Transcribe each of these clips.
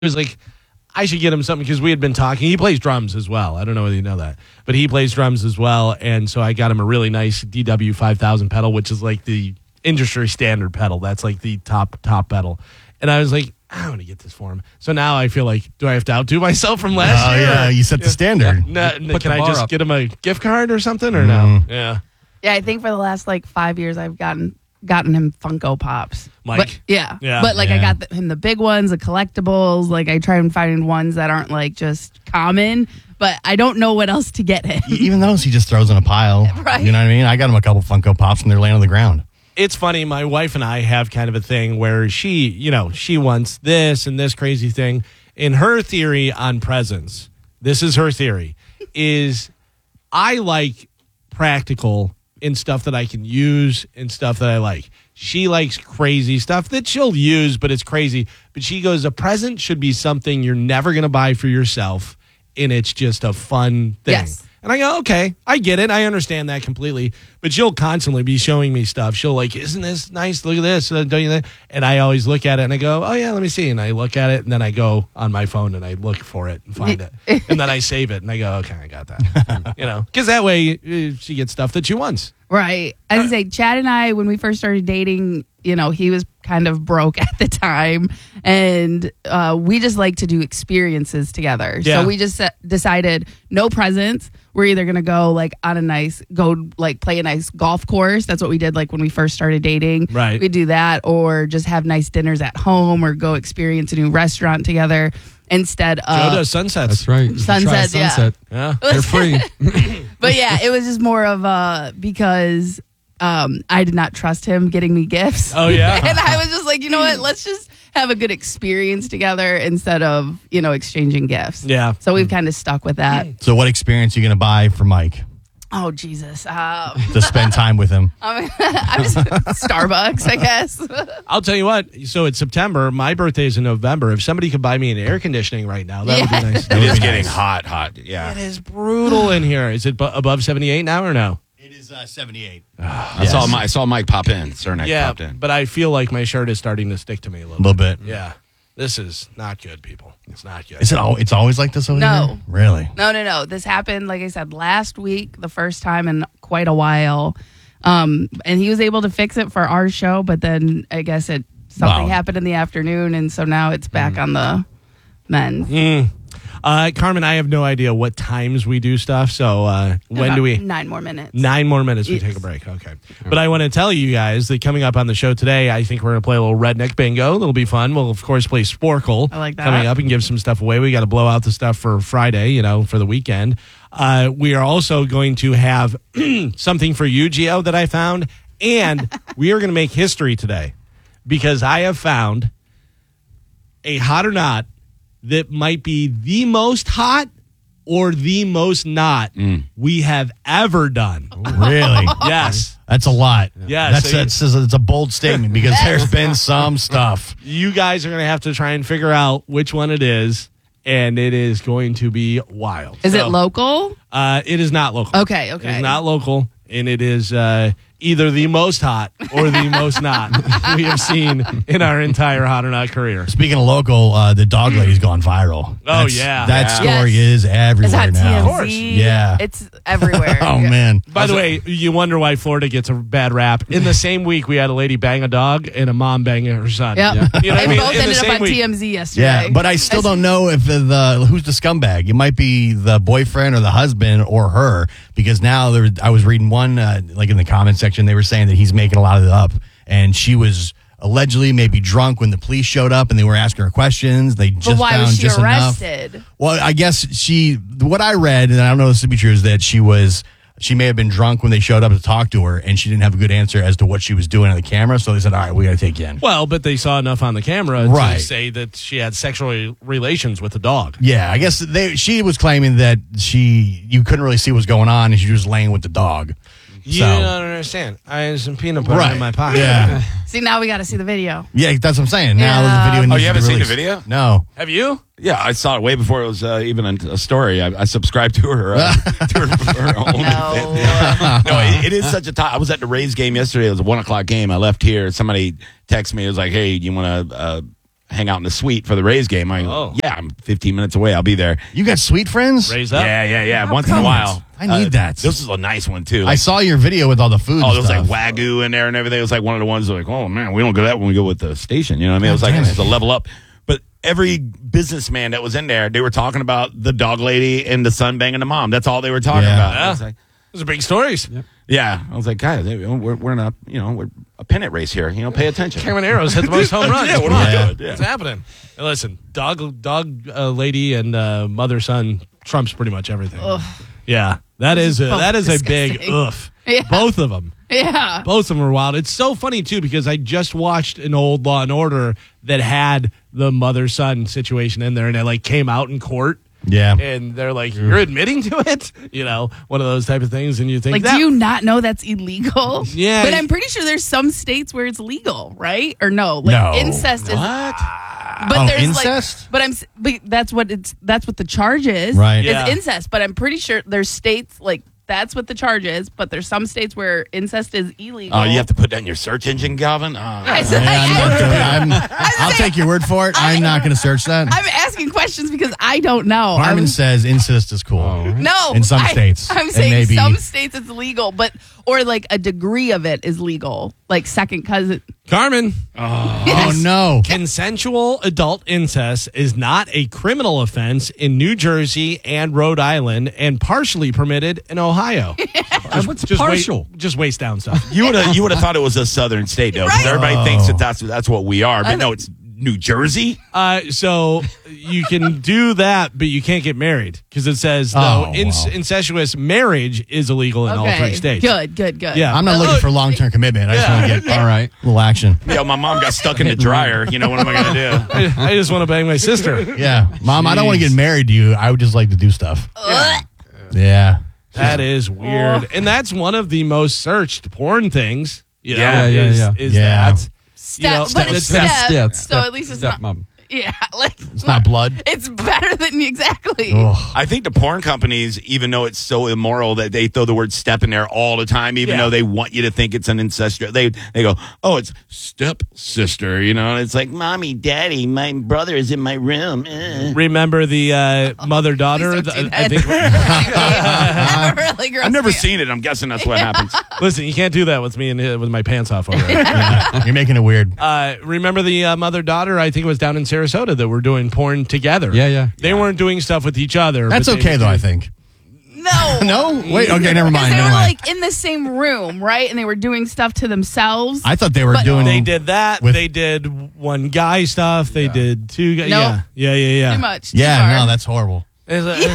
was like, I should get him something because we had been talking. He plays drums as well. I don't know whether you know that, but he plays drums as well. And so I got him a really nice DW 5000 pedal, which is like the industry standard pedal. That's like the top pedal. And I was like, I want to get this for him. So now I feel like, do I have to outdo myself from last year? Oh, yeah, you set the standard. Can I just get him a gift card or something or no? Yeah. Yeah, I think for the last 5 years I've gotten him Funko Pops. Mike? But, yeah. But I got him the big ones, the collectibles. Like I try and find ones that aren't like just common, but I don't know what else to get him. Even those he just throws in a pile. Right. You know what I mean? I got him a couple Funko Pops and they're laying on the ground. It's funny. My wife and I have kind of a thing where she wants this and this crazy thing. In her theory on presents, this is her theory, is I like practical in stuff that I can use and stuff that I like. She likes crazy stuff that she'll use, but it's crazy. But she goes, a present should be something you're never going to buy for yourself, and it's just a fun thing. Yes. And I go, okay, I get it. I understand that completely. But she'll constantly be showing me stuff. She'll like, isn't this nice? Look at this. Don't you think? And I always look at it and I go, oh, yeah, let me see. And I look at it and then I go on my phone and I look for it and find it. And then I save it and I go, okay, I got that. Because that way she gets stuff that she wants. Right. I would say Chad and I, when we first started dating, he was kind of broke at the time. And we just like to do experiences together. Yeah. So we just decided no presents. We're either going to go play a nice golf course. That's what we did like when we first started dating. Right. We'd do that or just have nice dinners at home or go experience a new restaurant together instead of. Joe does sunsets. That's right. Sunsets, Try a sunset. Yeah. They're free. But yeah, it was just more of because I did not trust him getting me gifts. Oh, yeah. And I was just like, you know what? Let's just have a good experience together instead of, exchanging gifts. Yeah. So we've kind of stuck with that. So what experience are you going to buy for Mike Oh, Jesus. to spend time with him? I'm Starbucks, I guess. I'll tell you what. So it's September. My birthday is in November. If somebody could buy me an air conditioning right now, that would be nice. It is getting hot. Yeah. It is brutal in here. Is it above 78 now or no? It is 78. I saw Mike pop in. Cernak popped in. But I feel like my shirt is starting to stick to me a A little little bit. Yeah. This is not good, people. It's not good. Is it it's always like this over No. here? Really? No. This happened, like I said, last week, the first time in quite a while. And he was able to fix it for our show, but then I guess something happened in the afternoon, and so now it's back on the men's. Carmen, I have no idea what times we do stuff. So when do we? 9 more minutes. 9 more minutes. We Yes. take a break. Okay. But I want to tell you guys that coming up on the show today, I think we're going to play a little redneck bingo. That'll be fun. We'll, of course, play Sporkle. I like that. Coming up and give some stuff away. We got to blow out the stuff for Friday, for the weekend. We are also going to have something for you, Gio, that I found. And we are going to make history today because I have found a hot or not that might be the most hot or the most not we have ever done. Really? Yes. That's a lot. Yeah, That's a bold statement because there's been some stuff. You guys are going to have to try and figure out which one it is, and it is going to be wild. Is it local? It is not local. Okay. It is not local, and it is either the most hot or the most not we have seen in our entire hot or not career. Speaking of local, the dog lady's gone viral. Yeah. That story is everywhere It's on now. TMZ. Of course. Yeah. It's everywhere. Oh, man. By the way, you wonder why Florida gets a bad rap. In the same week, we had a lady bang a dog and a mom banging her son. Yep. You know what I They mean? both In the ended up same on week. TMZ yesterday. Yeah, but I still don't know if who's the scumbag. It might be the boyfriend or the husband or her because now I was reading one like in the comment section they were saying that he's making a lot of it up and she was allegedly maybe drunk when the police showed up and they were asking her questions. They just But why found was she just arrested? enough. Well, I guess what I read, and I don't know if this to be true, is that she may have been drunk when they showed up to talk to her, and she didn't have a good answer as to what she was doing on the camera. So they said, all right, we got to take you in. Well, but they saw enough on the camera Right. to say that she had sexual relations with the dog. Yeah, I guess she was claiming that you couldn't really see what was going on, and she was laying with the dog. You don't understand. I had some peanut butter in my pocket. Yeah. See, now we got to see the video. Yeah, that's what I'm saying. Now Yeah. the video needs Oh, you to haven't be seen the released. video? No. Have you? Yeah, I saw it way before it was even a story. I subscribed to her. Her own No, it is such a time. I was at the Rays game yesterday. It was a 1:00 game. I left here. Somebody texted me. It was like, hey, you want to hang out in the suite for the Rays game. I'm 15 minutes away. I'll be there. You got sweet friends? Raise up. Yeah. Once in a while. I need that. This is a nice one, too. I saw your video with all the food. Oh, there was stuff. like Wagyu in there and everything. It was like one of the ones like, oh, man, we don't go that when we go with the station. You know what I mean? It was like, damn it's a level up. But every businessman that was in there, they were talking about the dog lady and the son banging the mom. That's all they were talking about. Yeah. I was like, Those are big stories. yeah. I was like, guys, we're in a, we're a pennant race here. Pay attention. Cameron Arrows hit the most home runs. Yeah, what are we doing? Yeah. What's happening? Hey, listen, dog lady and mother son trumps pretty much everything. Ugh. Yeah, that is a big disgusting. oof. Yeah. Both of them. Yeah. Both of them are wild. It's so funny, too, because I just watched an old Law and Order that had the mother-son situation in there, and it, came out in court. Yeah. And they're like, you're admitting to it? One of those type of things, and you think do you not know that's illegal? Yeah. But I'm pretty sure there's some states where it's legal, right? Or no? No. Incest is. What? But there's incest? but that's what the charge is. Right. Yeah. Is incest. But I'm pretty sure there's states that's what the charge is, but there's some states where incest is illegal. Oh, you have to put that in your search engine, Galvin? I said- I'll take your word for it. I'm not going to search that. I'm asking questions because I don't know. Carmen says incest is cool. No, in some states. I'm And saying maybe- some states it's legal, or a degree of it is legal, like second cousin. Carmen, Oh, no. consensual adult incest is not a criminal offense in New Jersey and Rhode Island and partially permitted in Ohio. What's partial? Just waist down stuff. You would have thought it was a southern state, though, because Right. everybody thinks that's what we are. But no, it's New Jersey. So you can do that, but you can't get married because it says Oh, incestuous marriage is illegal in all three states. Good. Yeah. I'm not looking for long-term commitment. I just want to get All right. a little action. My mom got stuck in the dryer. What am I going to do? I just want to bang my sister. Yeah. Mom, I don't want to get married to you. I would just like to do stuff. Yeah. That is weird. And that's one of the most searched porn things. Yeah. Is Yeah. that. But it's Step. so at least it's not. Stepmom. Yeah, It's not blood. It's better than exactly. Ugh. I think the porn companies, even though it's so immoral, that they throw the word step in there all the time, even though they want you to think it's an incestuous. They go, oh, it's step sister, and it's like, mommy, daddy, my brother is in my room. Remember the mother daughter? Please don't do I think. That really grossed I've never me seen it. I'm guessing that's what happens. Listen, you can't do that with me and with my pants off over it. Yeah. You're making it weird. Remember the mother daughter? I think it was down in Sarasota that were doing porn together. Yeah. They weren't doing stuff with each other. That's but okay, though, I think. No. No? Wait, okay, never mind. Because they Never were mind. in the same room, right? And they were doing stuff to themselves. I thought they were But- doing. They did that. With- They did one guy stuff. They did two guys. Nope. Yeah. Too much. Too Yeah, far. no, that's horrible. It's like,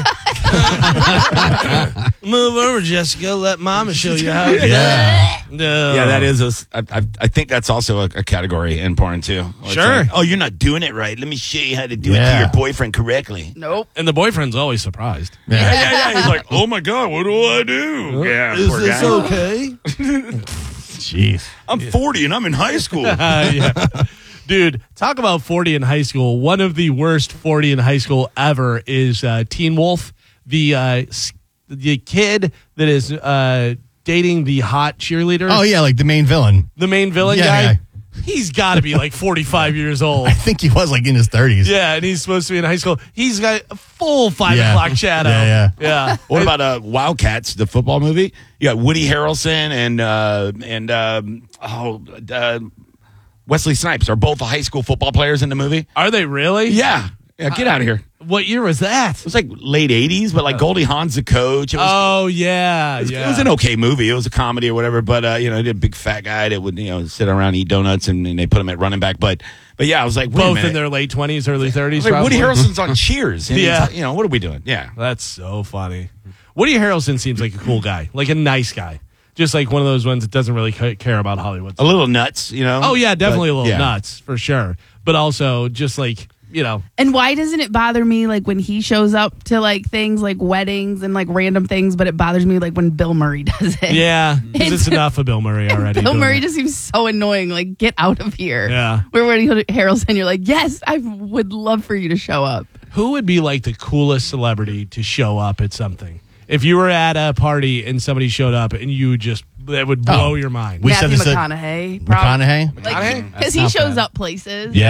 move over, Jessica. Let Mama show you how. Yeah. No. Yeah, that is I think that's also a category in porn, too. It's Sure. like, oh, you're not doing it right. Let me show you how to do it to Yeah. your boyfriend correctly. Nope. And the boyfriend's always surprised. Yeah. Yeah. He's like, oh, my God, what do I do? Yeah, poor guy. okay? Jeez. I'm 40 and I'm in high school. Yeah. Dude, talk about 40 in high school. One of the worst 40 in high school ever is Teen Wolf, the kid that is dating the hot cheerleader. Oh, yeah, like the main villain. The main villain Yeah, guy. yeah. He's got to be like 45 years old. I think he was in his 30s. Yeah, and he's supposed to be in high school. He's got a full 5 Yeah. o'clock shadow. Yeah. What about Wildcats, the football movie? You got Woody Harrelson and Wesley Snipes are both high school football players in the movie. Are they really? Yeah, get out of here. What year was that? It was like late 80s, but like Goldie Hawn's the coach. It was, Oh, yeah. it was an okay movie. It was a comedy or whatever, but they did a big fat guy that would sit around, eat donuts, and they put him at running back. But yeah, I was like, wait a Both minute. in their late 20s, early 30s. Like, Woody probably. Harrelson's on Cheers. And Yeah. he's, what are we doing? Yeah. That's so funny. Woody Harrelson seems like a cool guy, like a nice guy. Just like one of those ones that doesn't really care about Hollywood. A little nuts, Oh, yeah, definitely But, a little yeah. nuts, for sure. But also just like, And why doesn't it bother me when he shows up to things like weddings and random things, but it bothers me when Bill Murray does it? yeah, 'cause it's enough of Bill Murray already. Bill doing Murray it. just seems so annoying. Get out of here. Yeah. Where Woody Harrelson, you're like, yes, I would love for you to show up. Who would be like the coolest celebrity to show up at something? If you were at a party and somebody showed up and you that would blow your mind. We said Matthew this McConaughey. McConaughey? Because he not shows bad. up places. Yeah.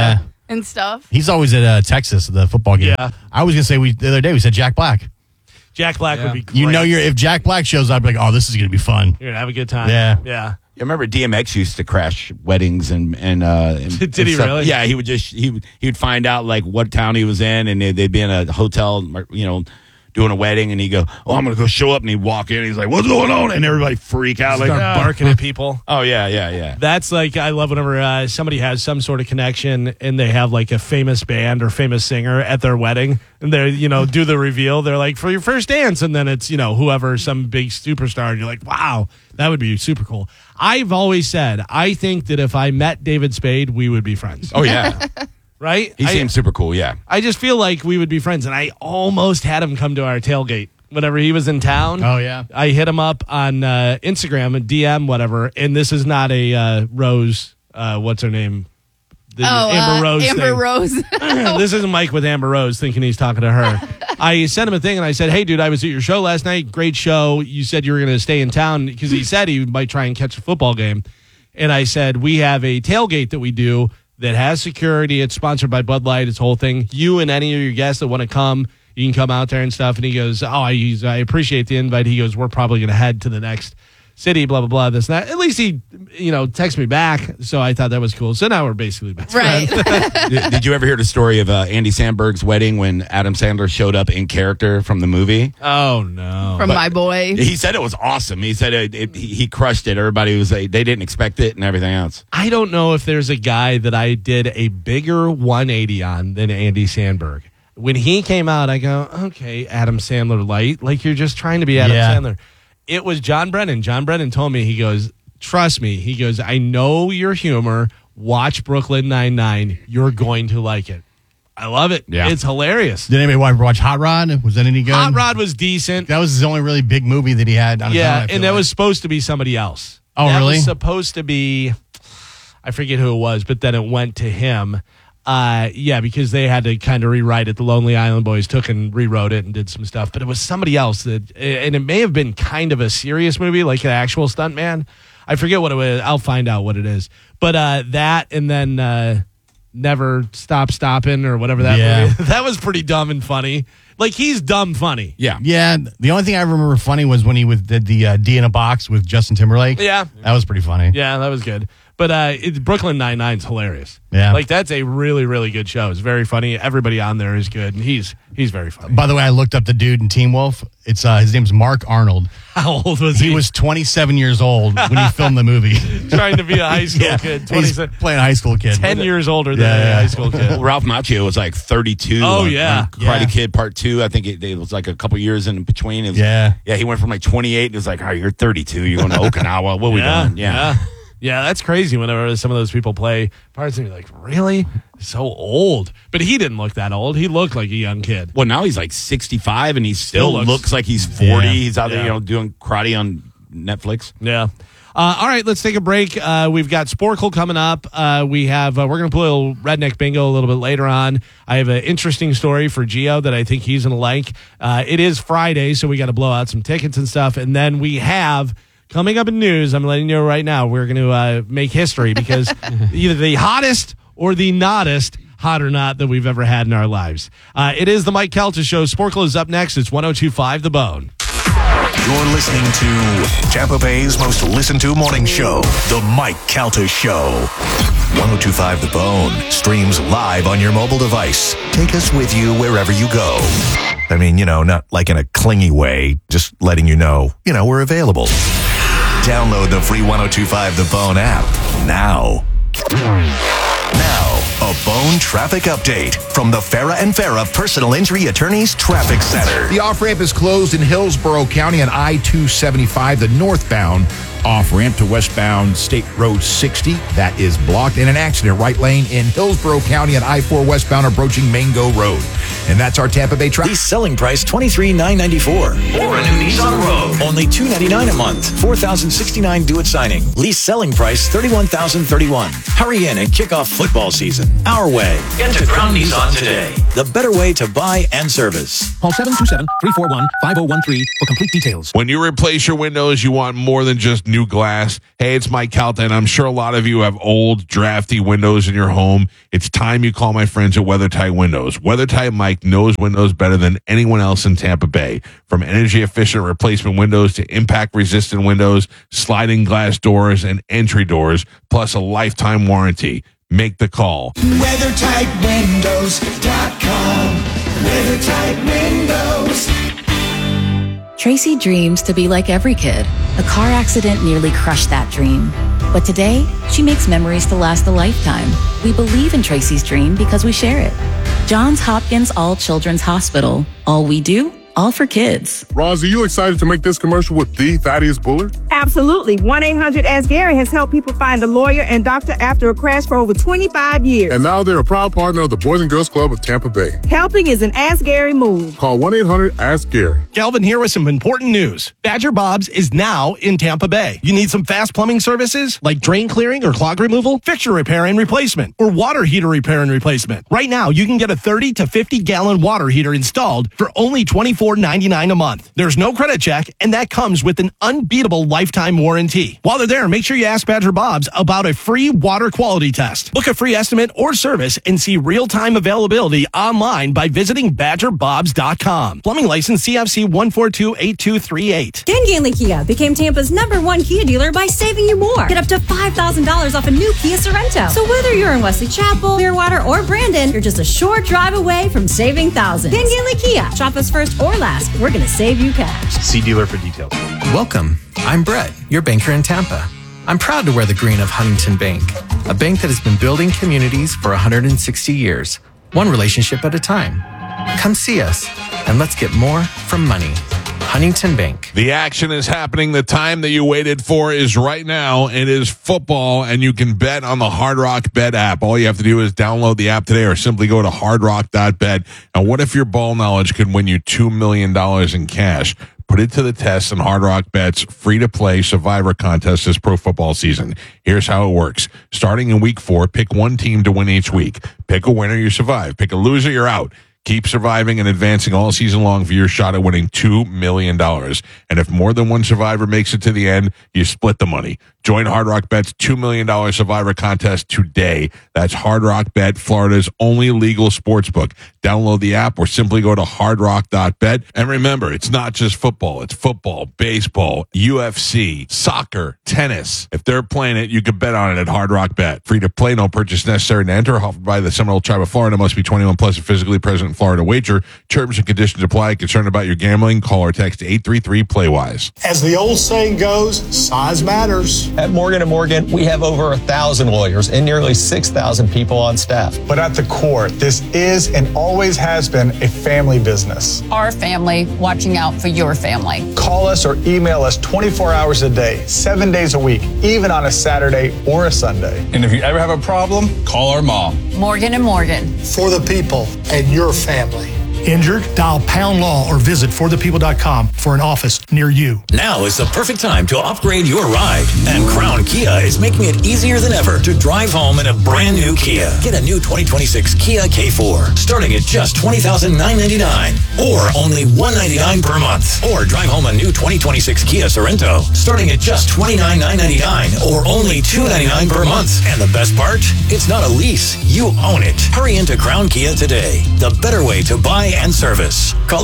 and stuff. He's always at Texas, the football game. Yeah. I was going to say, the other day, we said Jack Black. Jack Black would be great. You know, if Jack Black shows up, like, oh, this is going to be fun. You're going to have a good time. Yeah. Yeah. I remember DMX used to crash weddings and Did he stuff. really? Yeah, he would find out like what town he was in, and they'd be in a hotel, doing a wedding, and he'd go, "Oh, I'm gonna go show up," and he'd walk in, and he's like, "What's going on?" And everybody freak out, like, Start barking at people. "Oh yeah." That's like, I love whenever somebody has some sort of connection and they have like a famous band or famous singer at their wedding, and they do the reveal. They're like, for your first dance, and then it's whoever, some big superstar, and you're like, wow, that would be super cool. I've always said I think that if I met David Spade, we would be friends. Oh yeah, Right? he seems super cool. Yeah, I just feel like we would be friends, and I almost had him come to our tailgate whenever he was in town. Oh, yeah. I hit him up on Instagram, a DM, whatever, and this is not a Rose, what's her name? Amber Rose Amber thing. Rose. This isn't Mike with Amber Rose thinking he's talking to her. I sent him a thing, and I said, hey, dude, I was at your show last night. Great show. You said you were going to stay in town because he said he might try and catch a football game. And I said, we have a tailgate that we do that has security. It's sponsored by Bud Light. It's the whole thing. You and any of your guests that want to come, you can come out there and stuff. And he goes, I appreciate the invite. He goes, we're probably going to head to the next city, blah, blah, blah, this and that. At least he, texted me back. So I thought that was cool. So now we're basically best friends. Did you ever hear the story of Andy Samberg's wedding when Adam Sandler showed up in character from the movie? Oh, no. From My Boy. He said it was awesome. He said he crushed it. Everybody was they didn't expect it and everything else. I don't know if there's a guy that I did a bigger 180 on than Andy Samberg. When he came out, I go, okay, Adam Sandler light. Like, you're just trying to be Adam Sandler. It was John Brennan. John Brennan told me, he goes, trust me. He goes, I know your humor. Watch Brooklyn Nine-Nine. You're going to like it. I love it. Yeah. It's hilarious. Did anybody watch Hot Rod? Was that any good? Hot Rod was decent. That was his only really big movie that he had on his own, I feel and that like. was supposed to be somebody else. Oh, that really? was supposed to be, I forget who it was, but then it went to him. Because they had to kind of rewrite it. The Lonely Island Boys took and rewrote it and did some stuff. But it was somebody else and it may have been kind of a serious movie, like an actual stuntman. I forget what it was. I'll find out what it is. But that and then Never Stop Stopping or whatever that movie. That was pretty dumb and funny. Like, he's dumb funny. Yeah. Yeah. The only thing I remember funny was when he did the D in a Box with Justin Timberlake. Yeah. That was pretty funny. Yeah, that was good. But Brooklyn Nine-Nine's hilarious. Yeah. Like, that's a really, really good show. It's very funny. Everybody on there is good, and he's very funny. By the way, I looked up the dude in Teen Wolf. It's his name's Mark Arnold. How old was he? He was 27 years old when he filmed the movie. Trying to be a high school kid. He's playing a high school kid. 10 years older than a high school kid. Ralph Macchio was like 32. Oh, on Karate Kid Part 2. I think it was like a couple years in between. It was, Yeah, he went from like 28 and it was like, all right, you're 32. You're going to Okinawa. What are we doing? Yeah, that's crazy whenever some of those people play parts and you're like, really? So old. But he didn't look that old. He looked like a young kid. Well, now he's like 65 and he still looks like he's 40. Yeah. He's out there, doing karate on Netflix. Yeah. All right, let's take a break. We've got Sporkle coming up. We're going to play a little Redneck Bingo a little bit later on. I have an interesting story for Gio that I think he's going to like. It is Friday, so we got to blow out some tickets and stuff. And then we have, coming up in news, I'm letting you know right now, we're going to make history because either the hottest or the nottest hot or not that we've ever had in our lives. It is the Mike Calta Show. Sporkle is up next. It's 102.5 The Bone. You're listening to Tampa Bay's most listened to morning show, The Mike Calta Show. 102.5 The Bone streams live on your mobile device. Take us with you wherever you go. I mean, not like in a clingy way, just letting you know, we're available. Download the free 102.5 The Bone app now. Now, a Bone traffic update from the Farah and Farah Personal Injury Attorneys Traffic Center. The off-ramp is closed in Hillsborough County on I-275, the northbound off-ramp to westbound State Road 60. That is blocked. And an accident right lane in Hillsborough County on I-4 westbound approaching Mango Road. And that's our Tampa Bay Traffic. Lease selling price $23,994. Or a new Nissan Rogue. Only $299 a month. $4,069 due at signing. Lease selling price $31,031. Hurry in and kick off football season our way. Get to Crown Nissan today. The better way to buy and service. Call 727-341-5013 for complete details. When you replace your windows, you want more than just new glass. Hey, it's Mike Calta, and I'm sure a lot of you have old, drafty windows in your home. It's time you call my friends at WeatherTight Windows. WeatherTight Mike knows windows better than anyone else in Tampa Bay. From energy-efficient replacement windows to impact-resistant windows, sliding glass doors, and entry doors, plus a lifetime warranty. Make the call. WeatherTightWindows.com. WeatherTight Windows. Tracy dreams to be like every kid. A car accident nearly crushed that dream. But today, she makes memories to last a lifetime. We believe in Tracy's dream because we share it. Johns Hopkins All Children's Hospital. All we do, all for kids. Roz, are you excited to make this commercial with the Thaddeus Bullard? Absolutely. 1-800-ASK-GARY has helped people find a lawyer and doctor after a crash for over 25 years. And now they're a proud partner of the Boys and Girls Club of Tampa Bay. Helping is an Ask Gary move. Call 1-800-ASK-GARY. Galvin here with some important news. Badger Bob's is now in Tampa Bay. You need some fast plumbing services like drain clearing or clog removal, fixture repair and replacement, or water heater repair and replacement. Right now, you can get a 30 to 50-gallon water heater installed for only $24.99 a month. There's no credit check, and that comes with an unbeatable lifetime warranty. While they're there, make sure you ask Badger Bob's about a free water quality test. Book a free estimate or service and see real-time availability online by visiting BadgerBobs.com. Plumbing license CFC 1428238. Dan Ganley Kia became Tampa's #1 Kia dealer by saving you more. Get up to $5,000 off a new Kia Sorento. So whether you're in Wesley Chapel, Clearwater, or Brandon, you're just a short drive away from saving thousands. Dan Ganley Kia. Shop us first or last. We're going to save you cash. See dealer for details. Welcome. I'm Brett, your banker in Tampa. I'm proud to wear the green of Huntington Bank, a bank that has been building communities for 160 years, one relationship at a time. Come see us, and let's get more from money. Huntington Bank. The action is happening. The time that you waited for is right now. It is football, and you can bet on the Hard Rock Bet app. All you have to do is download the app today or simply go to hardrock.bet. And what if your ball knowledge could win you $2 million in cash? Put it to the test in Hard Rock Bet's free-to-play Survivor contest this pro football season. Here's how it works. Starting in week 4, pick one team to win each week. Pick a winner, you survive. Pick a loser, you're out. Keep surviving and advancing all season long for your shot at winning $2 million. And if more than one survivor makes it to the end, you split the money. Join Hard Rock Bet's $2 million Survivor contest today. That's Hard Rock Bet, Florida's only legal sportsbook. Download the app or simply go to hardrock.bet. And remember, it's not just football. It's football, baseball, UFC, soccer, tennis. If they're playing it, you can bet on it at Hard Rock Bet. Free to play, no purchase necessary to enter. Offered by the Seminole Tribe of Florida. Must be 21 plus and physically present in Florida. Wager. Terms and conditions apply. Concerned about your gambling? Call or text 833-PLAY-WISE. As the old saying goes, size matters. At Morgan & Morgan, we have over 1,000 lawyers and nearly 6,000 people on staff. But at the core, this is and always has been a family business. Our family watching out for your family. Call us or email us 24 hours a day, 7 days a week, even on a Saturday or a Sunday. And if you ever have a problem, call our mom. Morgan & Morgan. For the people and your family. Injured? Dial Pound Law or visit forthepeople.com for an office near you. Now is the perfect time to upgrade your ride. And Crown Kia is making it easier than ever to drive home in a brand new Kia. Get a new 2026 Kia K4 starting at just $20,999 or only $199 per month. Or drive home a new 2026 Kia Sorento starting at just $29,999 or only $299 per month. And the best part? It's not a lease. You own it. Hurry into Crown Kia today. The better way to buy and service. Call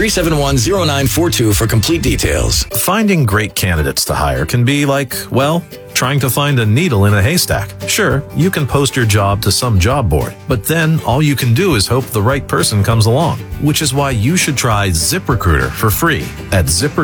800-371-0942 for complete details. Finding great candidates to hire can be like, well, trying to find a needle in a haystack. Sure, you can post your job to some job board, but then all you can do is hope the right person comes along, which is why you should try ZipRecruiter for free at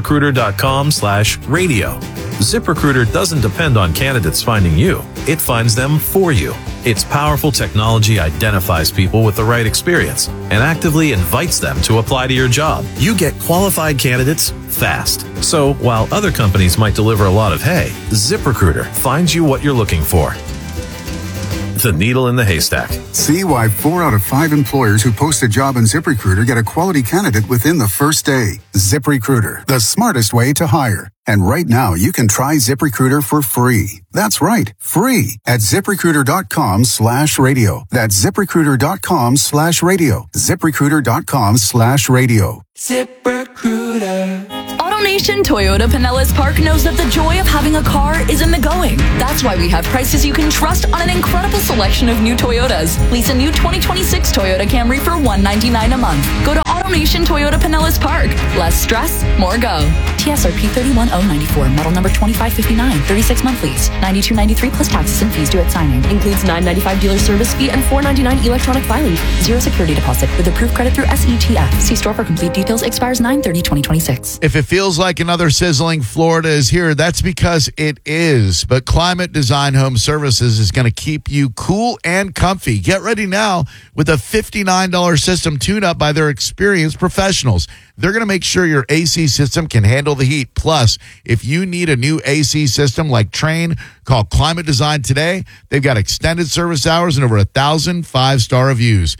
ZipRecruiter.com/radio. ZipRecruiter doesn't depend on candidates finding you. It finds them for you. Its powerful technology identifies people with the right experience and actively invites them to apply to your job. You get qualified candidates fast. So while other companies might deliver a lot of hay, ZipRecruiter finds you what you're looking for. the needle in the haystack. See why 4 out of 5 employers who post a job on ZipRecruiter get a quality candidate within the first day. ZipRecruiter, the smartest way to hire. And right now, you can try ZipRecruiter for free. That's right, free at ZipRecruiter.com/radio. That's ZipRecruiter.com/radio. ZipRecruiter.com/radio. ZipRecruiter. AutoNation Toyota Pinellas Park knows that the joy of having a car is in the going. That's why we have prices you can trust on an incredible selection of new Toyotas. Lease a new 2026 Toyota Camry for $199 a month. Go to AutoNation Toyota Pinellas Park. Less stress, more go. TSRP 31094, model number 2559, 36-month lease, $92.93 plus taxes and fees due at signing. Includes $9.95 dealer service fee and $4.99 electronic filing. Zero security deposit with approved credit through SETF. See store for complete details. Expires 9/30/2026. If it feels like another sizzling Florida is here, that's because it is. But Climate Design Home Services is going to keep you cool and comfy. Get ready now with a $59 system tune-up by their experienced professionals. They're going to make sure your AC system can handle the heat. Plus, if you need a new AC system like Trane, call Climate Design today. They've got extended service hours and over 1,000 5-star reviews.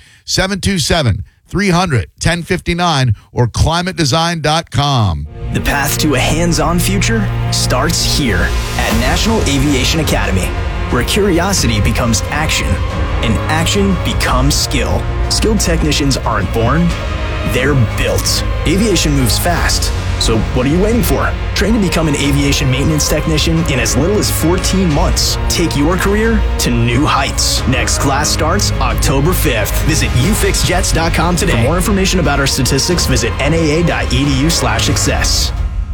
727-300-1059 or climatedesign.com. The path to a hands-on future starts here at National Aviation Academy, where curiosity becomes action and action becomes skill. Skilled technicians aren't born, they're built. Aviation moves fast, so what are you waiting for? Train to become an aviation maintenance technician in as little as 14 months. Take your career to new heights. Next class starts October 5th. Visit ufixjets.com today. For more information about our statistics, visit naa.edu/success.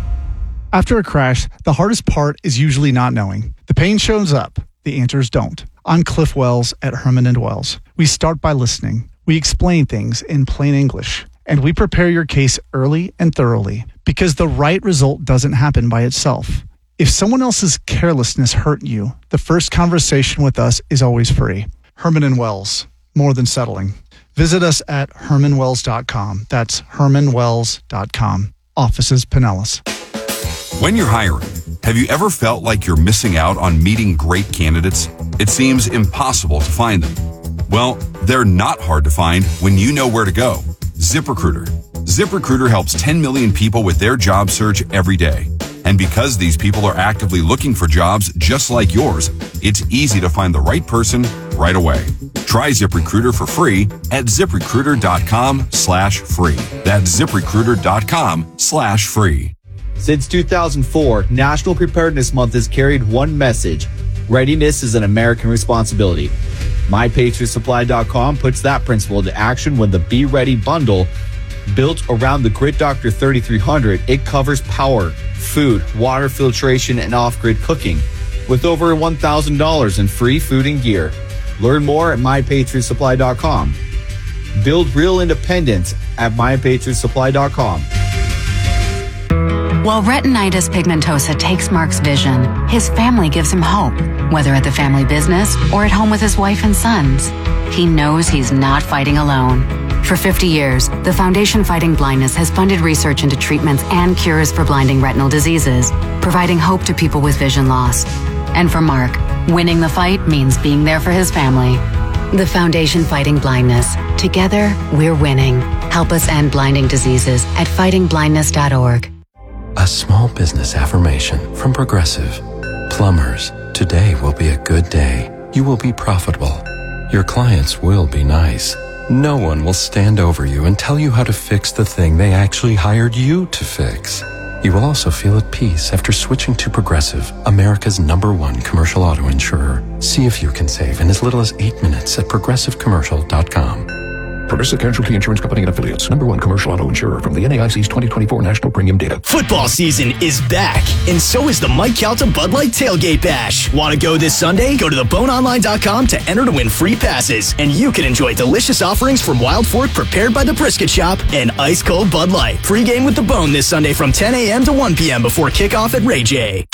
After a crash, the hardest part is usually not knowing. The pain shows up, the answers don't. I'm Cliff Wells at Herman & Wells. We start by listening. We explain things in plain English. And we prepare your case early and thoroughly, because the right result doesn't happen by itself. If someone else's carelessness hurt you, the first conversation with us is always free. Herman & Wells, more than settling. Visit us at hermanwells.com. That's hermanwells.com. Offices Pinellas. When you're hiring, have you ever felt like you're missing out on meeting great candidates? It seems impossible to find them. Well, they're not hard to find when you know where to go. ZipRecruiter. ZipRecruiter helps 10 million people with their job search every day. And because these people are actively looking for jobs just like yours, it's easy to find the right person right away. Try ZipRecruiter for free at ZipRecruiter.com/free. That's ZipRecruiter.com/free. Since 2004, National Preparedness Month has carried one message: readiness is an American responsibility. MyPatriotSupply.com puts that principle into action when the Be Ready bundle, built around the Grid Doctor 3300, it covers power, food, water filtration, and off-grid cooking, with over $1,000 in free food and gear. Learn more at MyPatriotSupply.com. Build real independence at MyPatriotSupply.com. While retinitis pigmentosa takes Mark's vision, his family gives him hope, whether at the family business or at home with his wife and sons. He knows he's not fighting alone. For 50 years, the Foundation Fighting Blindness has funded research into treatments and cures for blinding retinal diseases, providing hope to people with vision loss. And for Mark, winning the fight means being there for his family. The Foundation Fighting Blindness. Together, we're winning. Help us end blinding diseases at fightingblindness.org. A small business affirmation from Progressive. Plumbers, today will be a good day. You will be profitable. Your clients will be nice. No one will stand over you and tell you how to fix the thing they actually hired you to fix. You will also feel at peace after switching to Progressive, America's #1 commercial auto insurer. See if you can save in as little as 8 minutes at progressivecommercial.com. Progressive Casualty Insurance Company and Affiliates. #1 commercial auto insurer from the NAIC's 2024 National Premium Data. Football season is back, and so is the Mike Calta Bud Light Tailgate Bash. Want to go this Sunday? Go to theboneonline.com to enter to win free passes, and you can enjoy delicious offerings from Wild Fork prepared by the Brisket Shop and ice cold Bud Light. Pre-game with the Bone this Sunday from 10 a.m. to 1 p.m. before kickoff at Ray J.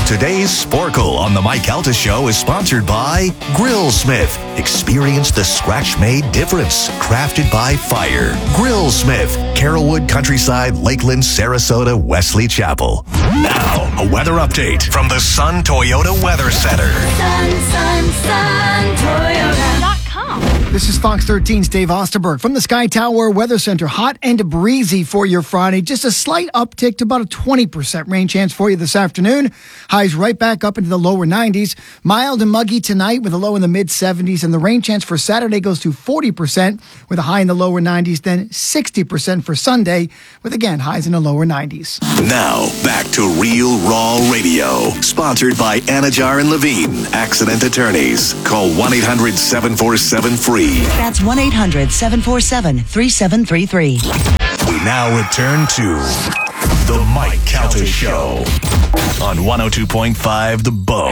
Today's Sporkle on the Mike Calta Show is sponsored by Grillsmith. Experience the scratch-made difference. Crafted by fire. Grillsmith. Carrollwood, Countryside, Lakeland, Sarasota, Wesley Chapel. Now, a weather update from the Sun Toyota Weather Center. Sun, Toyota.com. This is Fox 13's Dave Osterberg from the Sky Tower Weather Center. Hot and breezy for your Friday. Just a slight uptick to about a 20% rain chance for you this afternoon. Highs right back up into the lower 90s. Mild and muggy tonight with a low in the mid 70s. And the rain chance for Saturday goes to 40% with a high in the lower 90s. Then 60% for Sunday with, again, highs in the lower 90s. Now, back to Real Raw Radio. Sponsored by Anajar and Levine, accident attorneys. Call 1-800-747-FREE. That's 1-800-747-3733. We now return to The Mike Calta Show on 102.5 The Bone.